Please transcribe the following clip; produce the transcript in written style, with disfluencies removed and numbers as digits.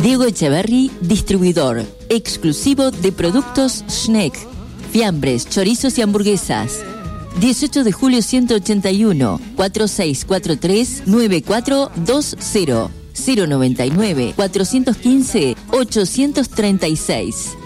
Diego Echeverry, distribuidor exclusivo de productos Schneck, fiambres, chorizos y hamburguesas. 18 de julio 181, 4643-9420, 099-415-836.